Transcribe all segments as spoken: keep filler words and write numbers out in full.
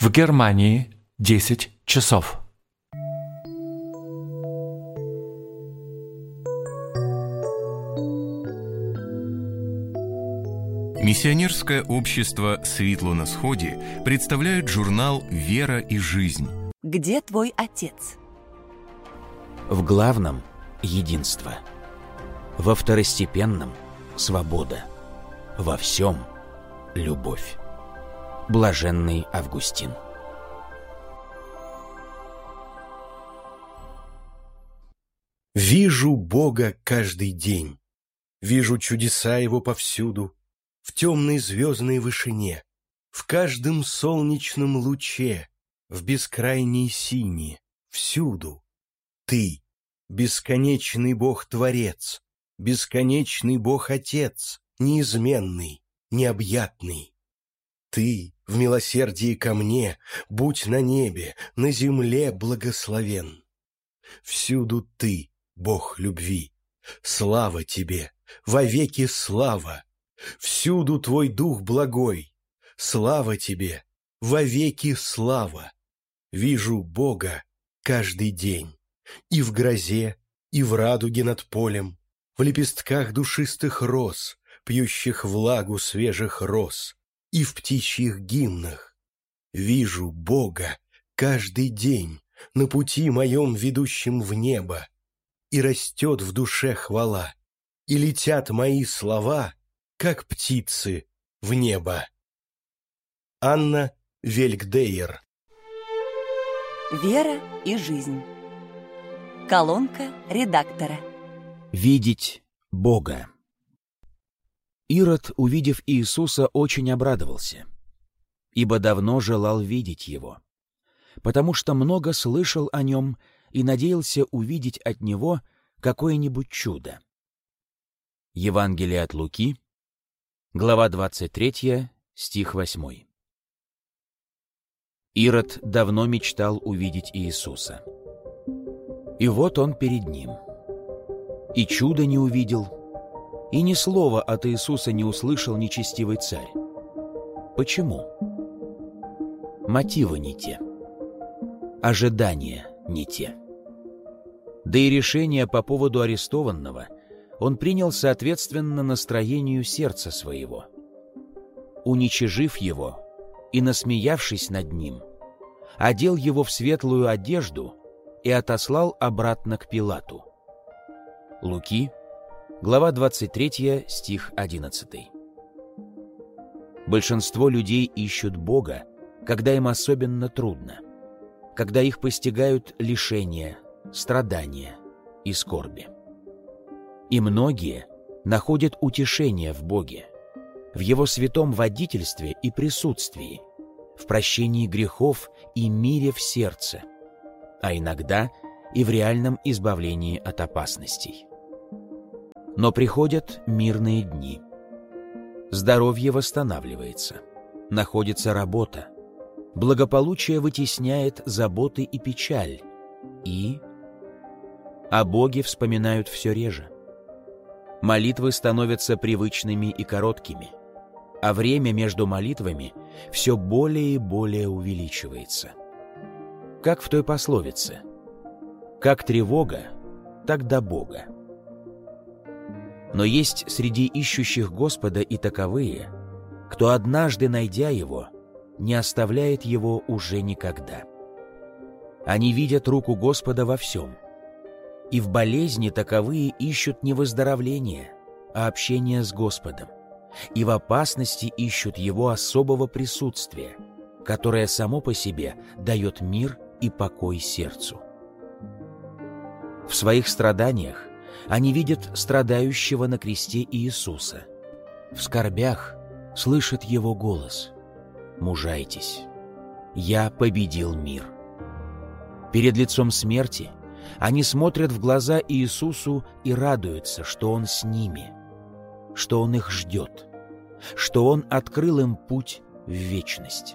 В Германии десять часов. Миссионерское общество «Светло на сходе» представляет журнал «Вера и жизнь». Где твой отец? В главном – единство. Во второстепенном – свобода. Во всем – любовь. Блаженный Августин. Вижу Бога каждый день, вижу чудеса Его повсюду, в темной звездной вышине, в каждом солнечном луче, в бескрайней сине, всюду. Ты, бесконечный Бог-творец, бесконечный Бог-отец, неизменный, необъятный. Ты, в милосердии ко мне, будь на небе, на земле благословен. Всюду Ты, Бог любви, слава Тебе, вовеки слава. Всюду Твой Дух благой, слава Тебе, вовеки слава. Вижу Бога каждый день, и в грозе, и в радуге над полем, в лепестках душистых роз, пьющих влагу свежих роз, и в птичьих гимнах. Вижу Бога каждый день на пути моем, ведущем в небо, и растет в душе хвала, и летят мои слова, как птицы, в небо. Анна Велькдейер. Вера и жизнь. Колонка редактора. Видеть Бога. Ирод, увидев Иисуса, очень обрадовался, ибо давно желал видеть Его, потому что много слышал о Нем и надеялся увидеть от Него какое-нибудь чудо. Евангелие от Луки, глава двадцать третья, стих восьмой. Ирод давно мечтал увидеть Иисуса. И вот он перед ним. И чуда не увидел, и ни слова от Иисуса не услышал нечестивый царь. Почему? Мотивы не те. Ожидания не те. Да и решение по поводу арестованного он принял соответственно настроению сердца своего. Уничижив его и насмеявшись над ним, одел его в светлую одежду и отослал обратно к Пилату. Луки, глава двадцать третья, стих одиннадцатый. Большинство людей ищут Бога, когда им особенно трудно, когда их постигают лишения, страдания и скорби. И многие находят утешение в Боге, в Его святом водительстве и присутствии, в прощении грехов и мире в сердце, а иногда и в реальном избавлении от опасностей. Но приходят мирные дни. Здоровье восстанавливается, находится работа, благополучие вытесняет заботы и печаль, и о Боге вспоминают все реже. Молитвы становятся привычными и короткими, а время между молитвами все более и более увеличивается. Как в той пословице: «Как тревога, так до Бога». Но есть среди ищущих Господа и таковые, кто, однажды найдя Его, не оставляет Его уже никогда. Они видят руку Господа во всем, и в болезни таковые ищут не выздоровления, а общения с Господом, и в опасности ищут Его особого присутствия, которое само по себе дает мир и покой сердцу. В своих страданиях они видят страдающего на кресте Иисуса. В скорбях слышат Его голос: «Мужайтесь, я победил мир». Перед лицом смерти они смотрят в глаза Иисусу и радуются, что Он с ними, что Он их ждет, что Он открыл им путь в вечность.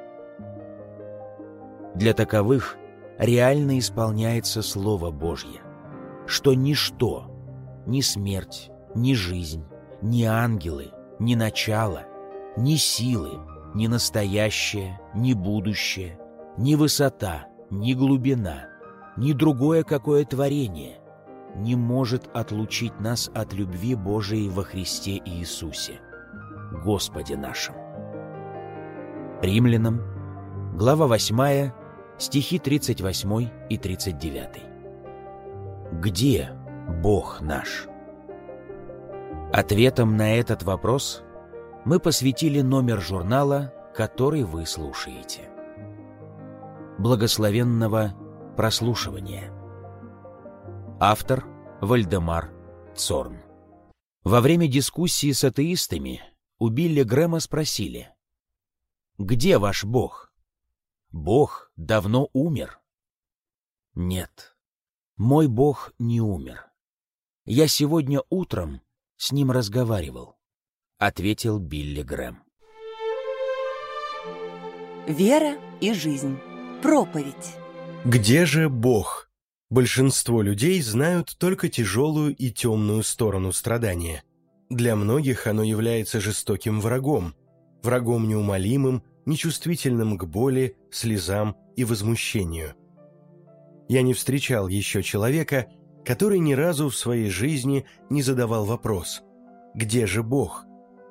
Для таковых реально исполняется Слово Божье, что ничто, ни смерть, ни жизнь, ни ангелы, ни начало, ни силы, ни настоящее, ни будущее, ни высота, ни глубина, ни другое какое творение не может отлучить нас от любви Божией во Христе Иисусе, Господе нашим. Римлянам, глава восьмая, стихи тридцать восемь и тридцать девять. Где Бог наш? Ответом на этот вопрос мы посвятили номер журнала, который вы слушаете. Благословенного прослушивания. Автор Вальдемар Цорн. Во время дискуссии с атеистами у Билли Грэма спросили: «Где ваш Бог? Бог давно умер». Нет, мой Бог не умер. Я сегодня утром с ним разговаривал, ответил Билли Грэм. Вера и жизнь. Проповедь. Где же Бог? Большинство людей знают только тяжелую и темную сторону страдания. Для многих оно является жестоким врагом, врагом неумолимым, нечувствительным к боли, слезам и возмущению. Я не встречал еще человека, который ни разу в своей жизни не задавал вопрос: «Где же Бог?».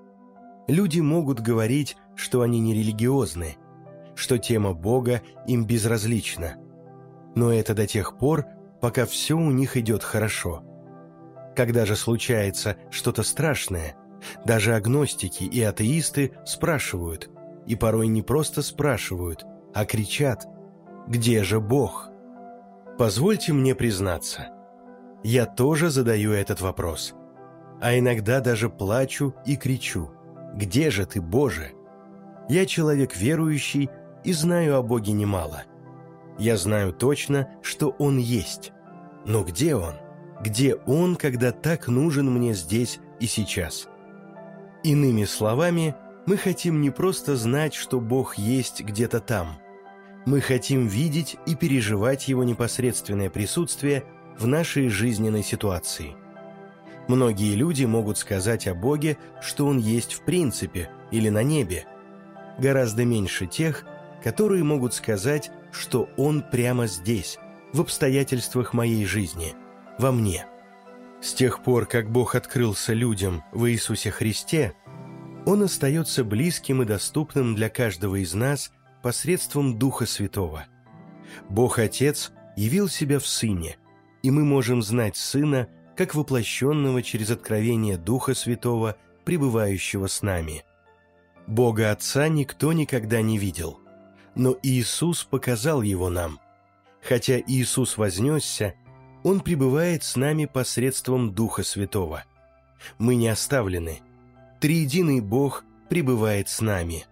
Люди могут говорить, что они не религиозны, что тема Бога им безразлична. Но это до тех пор, пока все у них идет хорошо. Когда же случается что-то страшное, даже агностики и атеисты спрашивают, и порой не просто спрашивают, а кричат: «Где же Бог?». Позвольте мне признаться, я тоже задаю этот вопрос, а иногда даже плачу и кричу: «Где же ты, Боже?». Я человек верующий и знаю о Боге немало. Я знаю точно, что Он есть. Но где Он? Где Он, когда так нужен мне здесь и сейчас? Иными словами, мы хотим не просто знать, что Бог есть где-то там. Мы хотим видеть и переживать Его непосредственное присутствие в нашей жизненной ситуации. Многие люди могут сказать о Боге, что Он есть в принципе или на небе. Гораздо меньше тех, которые могут сказать, что Он прямо здесь, в обстоятельствах моей жизни, во мне. С тех пор, как Бог открылся людям в Иисусе Христе, Он остается близким и доступным для каждого из нас посредством Духа Святого. Бог Отец явил себя в Сыне, и мы можем знать Сына как воплощенного через откровение Духа Святого, пребывающего с нами. Бога Отца никто никогда не видел, но Иисус показал Его нам. Хотя Иисус вознесся, Он пребывает с нами посредством Духа Святого. Мы не оставлены. Триединый Бог пребывает с нами.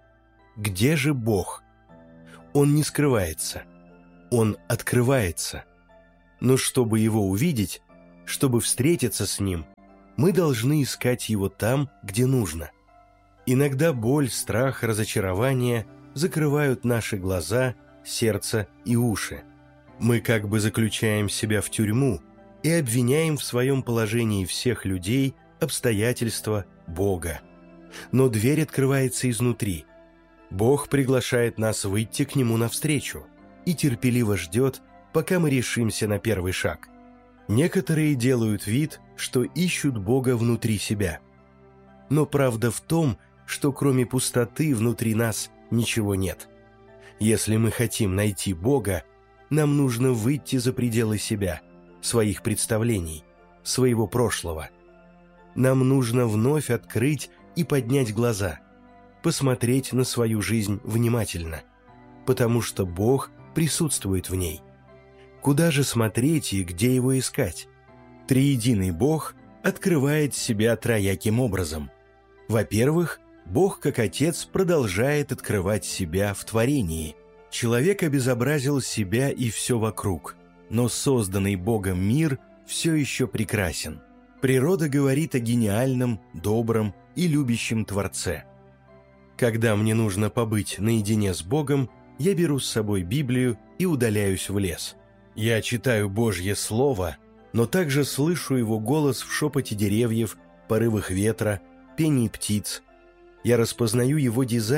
Где же Бог? Он не скрывается. Он открывается. Но чтобы Его увидеть, чтобы встретиться с Ним, мы должны искать Его там, где нужно. Иногда боль, страх, разочарование закрывают наши глаза, сердце и уши. Мы как бы заключаем себя в тюрьму и обвиняем в своем положении всех людей, обстоятельства, Бога. Но дверь открывается изнутри. Бог приглашает нас выйти к Нему навстречу и терпеливо ждет, пока мы решимся на первый шаг. Некоторые делают вид, что ищут Бога внутри себя. Но правда в том, что кроме пустоты внутри нас ничего нет. Если мы хотим найти Бога, нам нужно выйти за пределы себя, своих представлений, своего прошлого. Нам нужно вновь открыть и поднять глаза, посмотреть на свою жизнь внимательно, потому что Бог присутствует в ней. Куда же смотреть и где Его искать? Триединый Бог открывает себя трояким образом. Во-первых, Бог, как Отец, продолжает открывать себя в творении. Человек обезобразил себя и все вокруг, но созданный Богом мир все еще прекрасен. Природа говорит о гениальном, добром и любящем Творце. Когда мне нужно побыть наедине с Богом, я беру с собой Библию и удаляюсь в лес. Я читаю Божье Слово, но также слышу Его голос в шепоте деревьев, порывах ветра, пении птиц. Я распознаю Его дизайн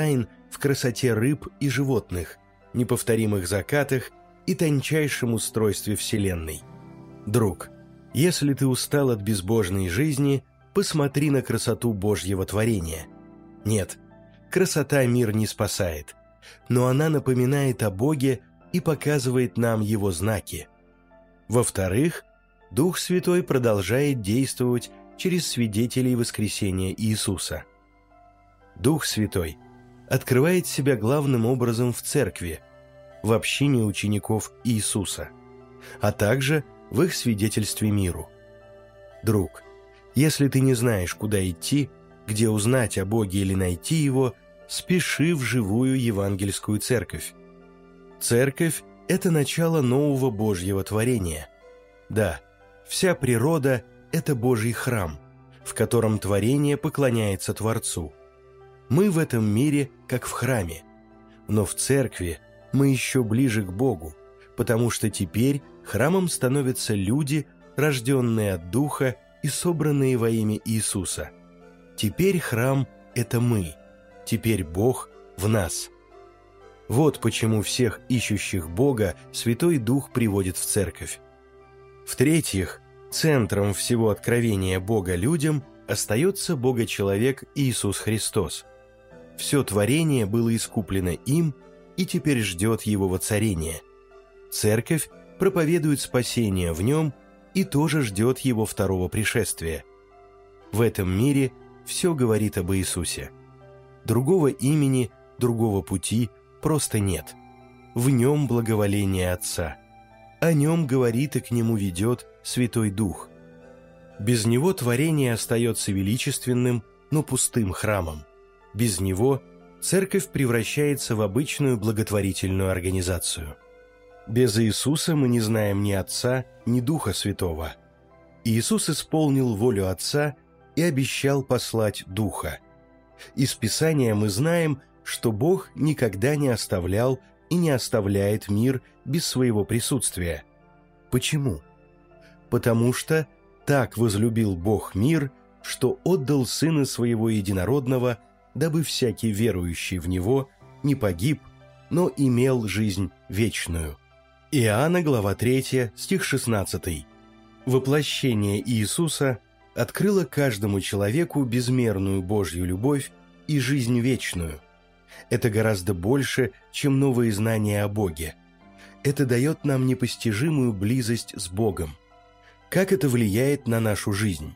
в красоте рыб и животных, неповторимых закатах и тончайшем устройстве Вселенной. Друг, если ты устал от безбожной жизни, посмотри на красоту Божьего творения. Нет, красота мир не спасает, но она напоминает о Боге и показывает нам Его знаки. Во-вторых, Дух Святой продолжает действовать через свидетелей воскресения Иисуса. Дух Святой открывает себя главным образом в церкви, в общине учеников Иисуса, а также в их свидетельстве миру. Друг, если ты не знаешь, куда идти, где узнать о Боге или найти Его, спеши в живую евангельскую церковь. Церковь – это начало нового Божьего творения. Да, вся природа – это Божий храм, в котором творение поклоняется Творцу. Мы в этом мире, как в храме, но в церкви мы еще ближе к Богу, потому что теперь храмом становятся люди, рожденные от Духа и собранные во имя Иисуса. Теперь храм – это мы, теперь Бог в нас. Вот почему всех ищущих Бога Святой Дух приводит в церковь. В-третьих, центром всего откровения Бога людям остается Бога-человек Иисус Христос. Все творение было искуплено им и теперь ждет Его воцарения. Церковь проповедует спасение в Нем и тоже ждет Его второго пришествия. В этом мире все говорит об Иисусе. Другого имени, другого пути просто нет. В Нем благоволение Отца. О Нем говорит и к Нему ведет Святой Дух. Без Него творение остается величественным, но пустым храмом. Без Него церковь превращается в обычную благотворительную организацию. Без Иисуса мы не знаем ни Отца, ни Духа Святого. Иисус исполнил волю Отца и обещал послать Духа. Из Писания мы знаем, что Бог никогда не оставлял и не оставляет мир без своего присутствия. Почему? Потому что так возлюбил Бог мир, что отдал Сына Своего Единородного, дабы всякий верующий в Него не погиб, но имел жизнь вечную. Иоанна, глава третья, стих шестнадцатый. Воплощение Иисуса открыло каждому человеку безмерную Божью любовь и жизнь вечную. Это гораздо больше, чем новые знания о Боге. Это дает нам непостижимую близость с Богом. Как это влияет на нашу жизнь?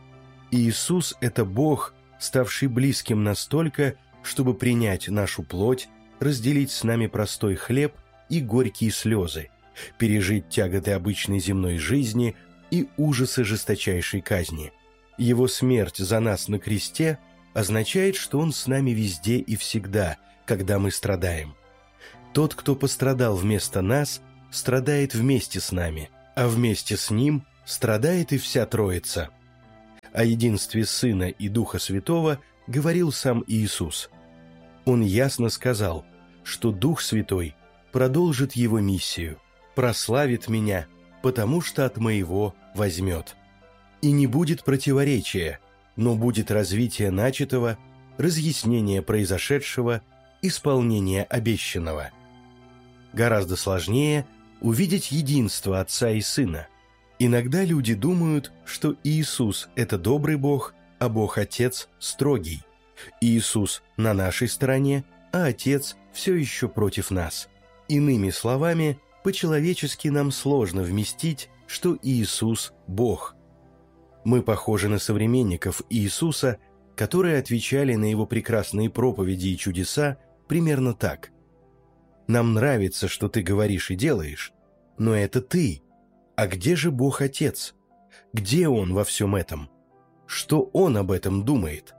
Иисус – это Бог, ставший близким настолько, чтобы принять нашу плоть, разделить с нами простой хлеб и горькие слезы, пережить тяготы обычной земной жизни и ужасы жесточайшей казни. Его смерть за нас на кресте означает, что Он с нами везде и всегда, когда мы страдаем. Тот, кто пострадал вместо нас, страдает вместе с нами, а вместе с Ним страдает и вся Троица. О единстве Сына и Духа Святого говорил сам Иисус. Он ясно сказал, что Дух Святой продолжит Его миссию, прославит Меня, потому что от Моего возьмет. И не будет противоречия, но будет развитие начатого, разъяснение произошедшего, исполнение обещанного. Гораздо сложнее увидеть единство Отца и Сына. Иногда люди думают, что Иисус – это добрый Бог, а Бог Отец – строгий. Иисус на нашей стороне, а Отец все еще против нас. Иными словами, по-человечески нам сложно вместить, что Иисус – Бог. Мы похожи на современников Иисуса, которые отвечали на Его прекрасные проповеди и чудеса примерно так. «Нам нравится, что ты говоришь и делаешь, но это ты. А где же Бог Отец? Где Он во всем этом? Что Он об этом думает?»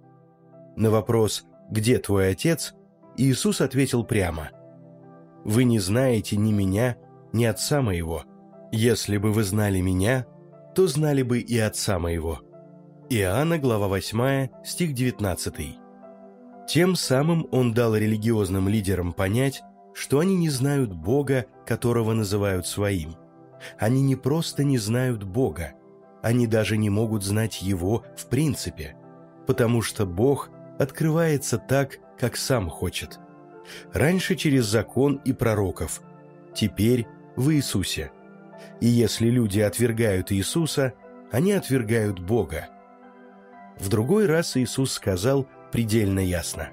На вопрос «Где твой Отец?» Иисус ответил прямо: «Вы не знаете ни Меня, ни Отца Моего. Если бы вы знали Меня, то знали бы и Отца Моего». Иоанна, глава восьмая, стих девятнадцатый. Тем самым Он дал религиозным лидерам понять, что они не знают Бога, которого называют своим. Они не просто не знают Бога, они даже не могут знать Его в принципе, потому что Бог открывается так, как сам хочет. Раньше через закон и пророков, теперь в Иисусе. И если люди отвергают Иисуса, они отвергают Бога. В другой раз Иисус сказал предельно ясно: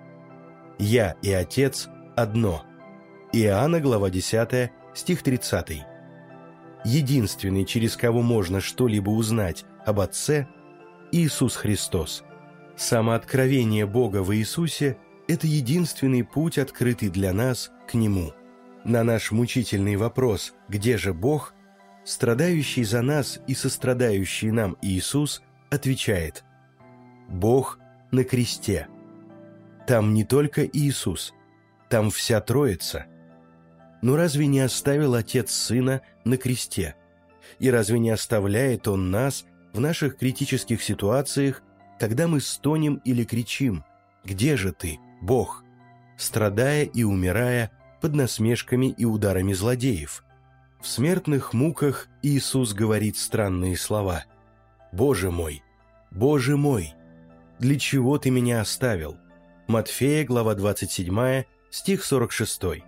«Я и Отец одно». Иоанна, глава десятая, стих тридцатый. Единственный, через кого можно что-либо узнать об Отце, Иисус Христос. Самооткровение Бога в Иисусе – это единственный путь, открытый для нас к Нему. На наш мучительный вопрос «Где же Бог?», страдающий за нас и сострадающий нам Иисус отвечает: «Бог на кресте». Там не только Иисус, там вся Троица. Но разве не оставил Отец Сына на кресте? И разве не оставляет Он нас в наших критических ситуациях, когда мы стонем или кричим: «Где же Ты, Бог?», страдая и умирая под насмешками и ударами злодеев? В смертных муках Иисус говорит странные слова: «Боже мой, Боже мой, для чего Ты меня оставил?» Матфея, глава двадцать седьмая, стих сорок шестой.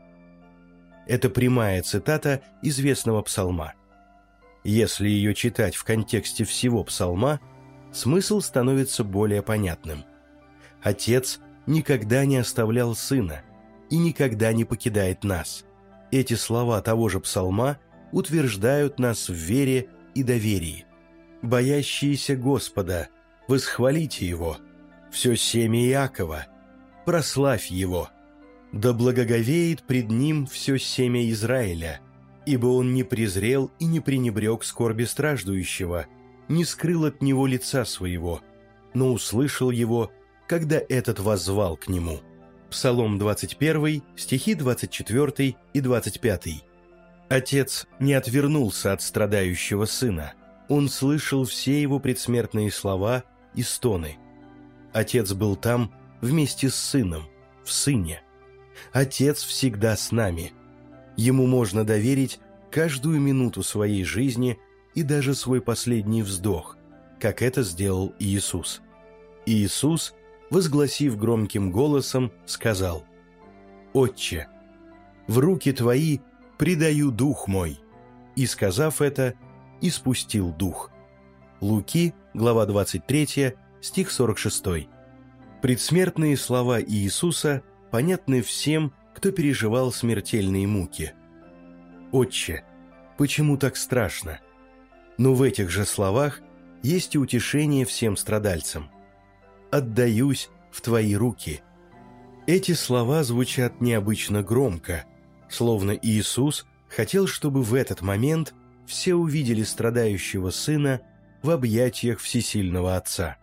Это прямая цитата известного псалма. Если ее читать в контексте всего псалма, смысл становится более понятным. Отец никогда не оставлял Сына и никогда не покидает нас. Эти слова того же псалма утверждают нас в вере и доверии. «Боящиеся Господа, восхвалите Его, все семя Иакова, прославь Его, да благоговеет пред Ним все семя Израиля, ибо Он не презрел и не пренебрег скорби страждущего, не скрыл от Него лица Своего, но услышал Его, когда этот воззвал к Нему». Псалом двадцать первый, стихи двадцать четвёртый и двадцать пятый. Отец не отвернулся от страдающего Сына. Он слышал все Его предсмертные слова и стоны. Отец был там вместе с Сыном, в Сыне. Отец всегда с нами. Ему можно доверить каждую минуту своей жизни и даже свой последний вздох, как это сделал Иисус. Иисус, возгласив громким голосом, сказал: «Отче, в руки Твои предаю дух мой». И, сказав это, испустил дух. Луки, глава двадцать третья, стих сорок шестой. Предсмертные слова Иисуса понятны всем, кто переживал смертельные муки. «Отче, почему так страшно?» Но в этих же словах есть и утешение всем страдальцам. «Отдаюсь в Твои руки». Эти слова звучат необычно громко, словно Иисус хотел, чтобы в этот момент все увидели страдающего Сына в объятиях всесильного Отца.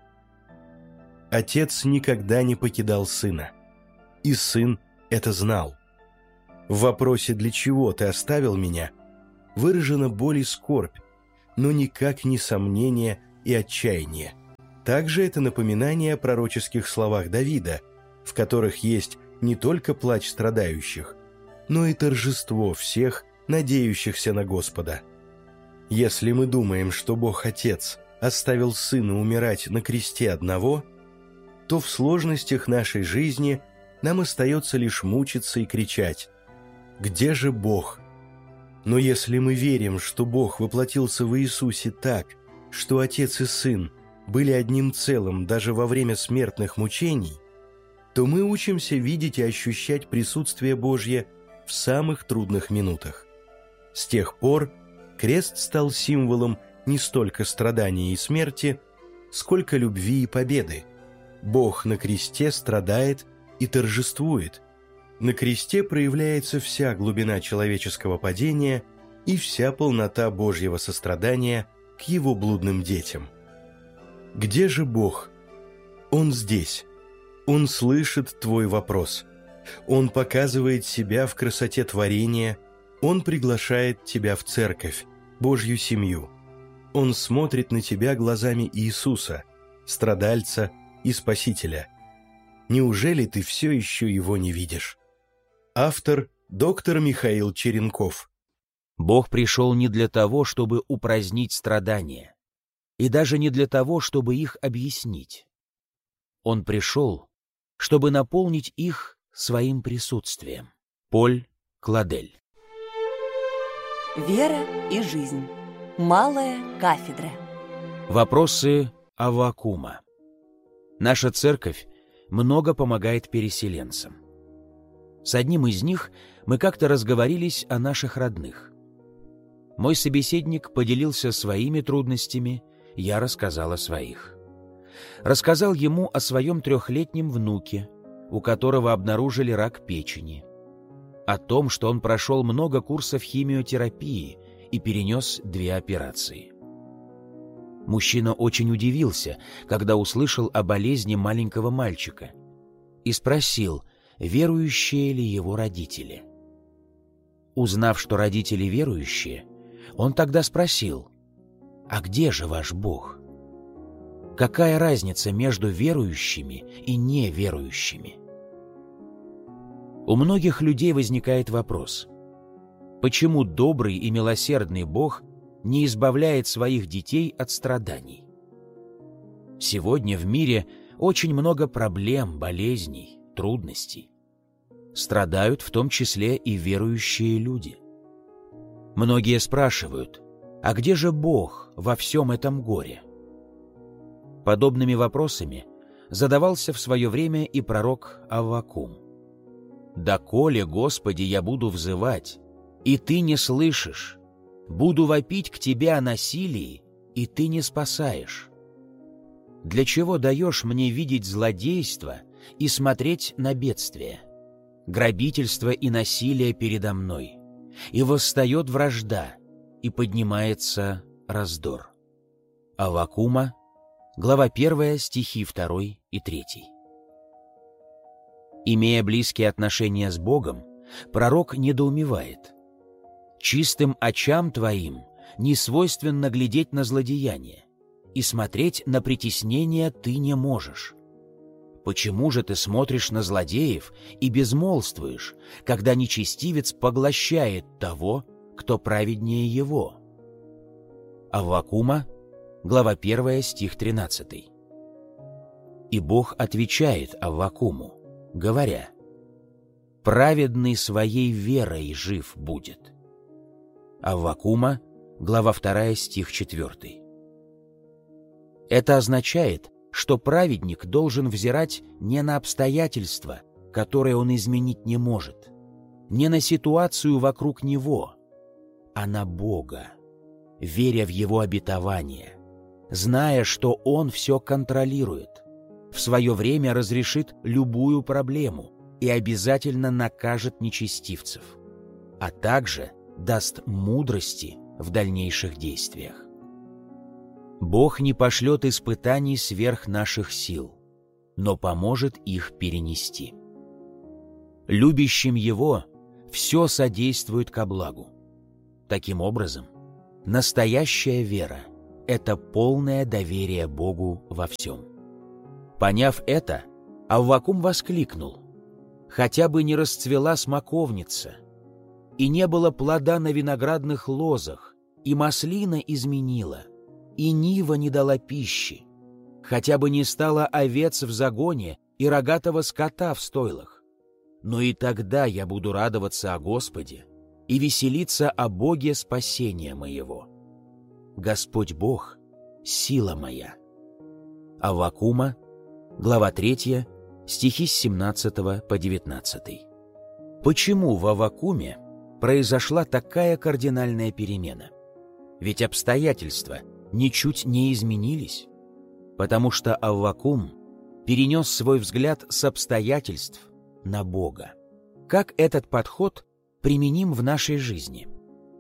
Отец никогда не покидал Сына, и Сын это знал. В вопросе «Для чего Ты оставил меня?» выражена боль и скорбь, но никак не сомнение и отчаяние. Также это напоминание о пророческих словах Давида, в которых есть не только плач страдающих, но и торжество всех, надеющихся на Господа. Если мы думаем, что Бог Отец оставил Сына умирать на кресте одного, то в сложностях нашей жизни нам остается лишь мучиться и кричать: «Где же Бог?». Но если мы верим, что Бог воплотился в Иисусе так, что Отец и Сын были одним целым даже во время смертных мучений, то мы учимся видеть и ощущать присутствие Божье в самых трудных минутах. С тех пор крест стал символом не столько страдания и смерти, сколько любви и победы. Бог на кресте страдает и торжествует. На кресте проявляется вся глубина человеческого падения и вся полнота Божьего сострадания к Его блудным детям. Где же Бог? Он здесь. Он слышит твой вопрос. Он показывает себя в красоте творения. Он приглашает тебя в церковь, Божью семью. Он смотрит на тебя глазами Иисуса, страдальца и Спасителя. Неужели ты все еще Его не видишь? Автор – доктор Михаил Черенков. Бог пришел не для того, чтобы упразднить страдания, и даже не для того, чтобы их объяснить. Он пришел, чтобы наполнить их своим присутствием. Поль Кладель. Вера и жизнь. Малая кафедра. Вопросы Аввакума. Наша церковь много помогает переселенцам. С одним из них мы как-то разговорились о наших родных. Мой собеседник поделился своими трудностями, я рассказал о своих. Рассказал ему о своем трехлетнем внуке, у которого обнаружили рак печени, о том, что он прошел много курсов химиотерапии и перенес две операции. Мужчина очень удивился, когда услышал о болезни маленького мальчика, и спросил, верующие ли его родители. Узнав, что родители верующие, он тогда спросил: «А где же ваш Бог? Какая разница между верующими и неверующими?» У многих людей возникает вопрос: почему добрый и милосердный Бог не избавляет своих детей от страданий? Сегодня в мире очень много проблем, болезней, трудностей. Страдают в том числе и верующие люди. Многие спрашивают: а где же Бог во всем этом горе? Подобными вопросами задавался в свое время и пророк Аввакум. «Доколе, Господи, я буду взывать, и Ты не слышишь, буду вопить к Тебе о насилии, и Ты не спасаешь. Для чего даешь мне видеть злодейство и смотреть на бедствие, грабительство и насилие передо мной, и восстает вражда, и поднимается раздор». Аввакума, глава первая, стихи второй и третий. Имея близкие отношения с Богом, пророк недоумевает: «Чистым очам твоим не свойственно глядеть на злодеяние, и смотреть на притеснение ты не можешь. Почему же ты смотришь на злодеев и безмолвствуешь, когда нечестивец поглощает того, кто праведнее его?» Аввакума, глава первая, стих тринадцатый. И Бог отвечает Аввакуму, говоря: «Праведный своей верой жив будет». Аввакума, глава вторая, стих четвертый. Это означает, что праведник должен взирать не на обстоятельства, которые он изменить не может, не на ситуацию вокруг него, а на Бога, веря в Его обетование, зная, что Он все контролирует, в свое время разрешит любую проблему и обязательно накажет нечестивцев, а также даст мудрости в дальнейших действиях. Бог не пошлет испытаний сверх наших сил, но поможет их перенести. Любящим Его все содействует ко благу. Таким образом, настоящая вера — это полное доверие Богу во всем. Поняв это, Аввакум воскликнул: «Хотя бы не расцвела смоковница, и не было плода на виноградных лозах, и маслина изменила, и нива не дала пищи, хотя бы не стало овец в загоне и рогатого скота в стойлах. Но и тогда я буду радоваться о Господе и веселиться о Боге спасения моего. Господь Бог — сила моя». Аввакума, глава третья, стихи с семнадцатого по девятнадцатый. Почему в Аввакуме произошла такая кардинальная перемена? Ведь обстоятельства ничуть не изменились, потому что Аввакум перенес свой взгляд с обстоятельств на Бога. Как этот подход применим в нашей жизни?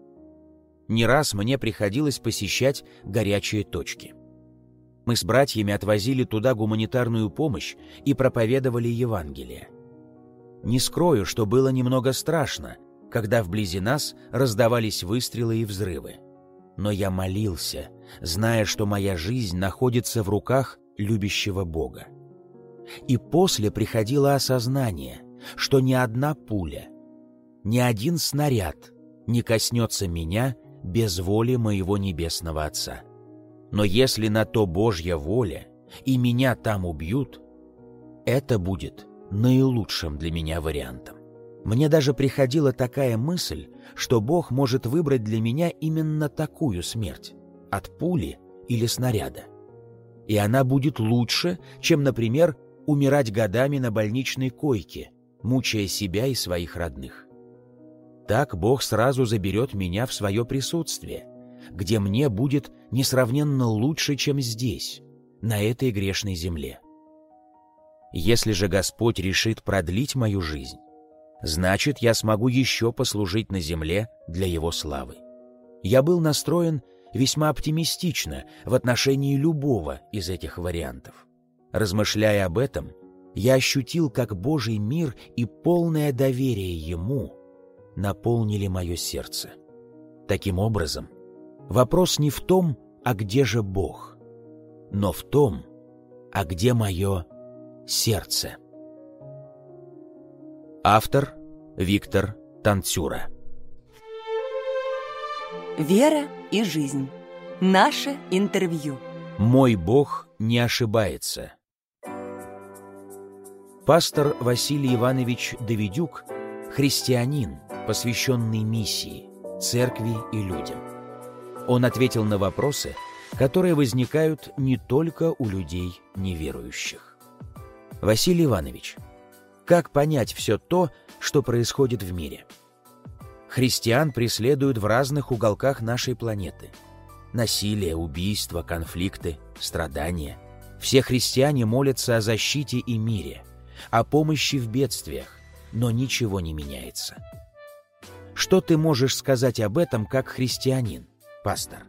Не раз мне приходилось посещать горячие точки. Мы с братьями отвозили туда гуманитарную помощь и проповедовали Евангелие. Не скрою, что было немного страшно, когда вблизи нас раздавались выстрелы и взрывы. Но я молился, зная, что моя жизнь находится в руках любящего Бога. И после приходило осознание, что ни одна пуля, ни один снаряд не коснется меня без воли моего Небесного Отца. Но если на то Божья воля, и меня там убьют, это будет наилучшим для меня вариантом. Мне даже приходила такая мысль, что Бог может выбрать для меня именно такую смерть – от пули или снаряда. И она будет лучше, чем, например, умирать годами на больничной койке, мучая себя и своих родных. Так Бог сразу заберет меня в свое присутствие, где мне будет несравненно лучше, чем здесь, на этой грешной земле. Если же Господь решит продлить мою жизнь, значит, я смогу еще послужить на земле для Его славы. Я был настроен весьма оптимистично в отношении любого из этих вариантов. Размышляя об этом, я ощутил, как Божий мир и полное доверие Ему наполнили мое сердце. Таким образом, вопрос не в том, а где же Бог, но в том, а где мое сердце. Автор Виктор Танцюра. Вера и жизнь. Наше интервью. Мой Бог не ошибается. Пастор Василий Иванович Давидюк – христианин, посвященный миссии, церкви и людям. Он ответил на вопросы, которые возникают не только у людей неверующих. Василий Иванович, как понять все то, что происходит в мире? Христиан преследуют в разных уголках нашей планеты. Насилие, убийства, конфликты, страдания. Все христиане молятся о защите и мире, о помощи в бедствиях, но ничего не меняется. Что ты можешь сказать об этом как христианин, пастор?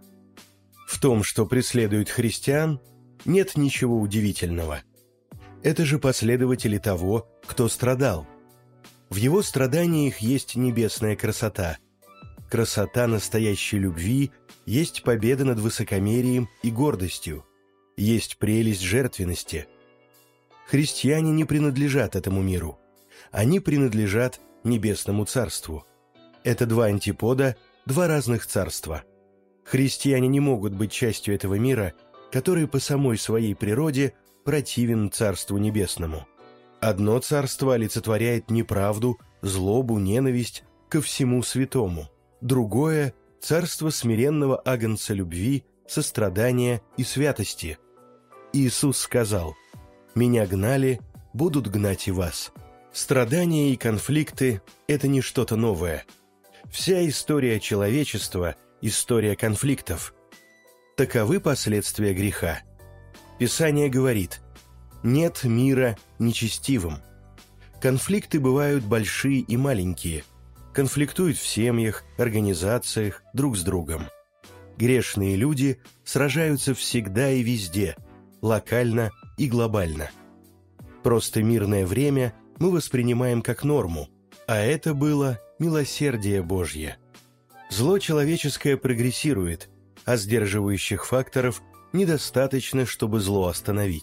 В том, что преследуют христиан, нет ничего удивительного. Это же последователи того, кто страдал. В его страданиях есть небесная красота. Красота настоящей любви есть победа над высокомерием и гордостью, есть прелесть жертвенности. Христиане не принадлежат этому миру. Они принадлежат небесному царству. Это два антипода, два разных царства. Христиане не могут быть частью этого мира, который по самой своей природе противен Царству Небесному. Одно царство олицетворяет неправду, злобу, ненависть ко всему святому. Другое – царство смиренного агнца любви, сострадания и святости. Иисус сказал: «Меня гнали, будут гнать и вас». Страдания и конфликты – это не что-то новое. Вся история человечества – история конфликтов. Таковы последствия греха. Писание говорит: «Нет мира нечестивым». Конфликты бывают большие и маленькие. Конфликтуют в семьях, организациях, друг с другом. Грешные люди сражаются всегда и везде, локально и глобально. Просто мирное время мы воспринимаем как норму, а это было милосердие Божье. Зло человеческое прогрессирует, а сдерживающих факторов недостаточно, чтобы зло остановить.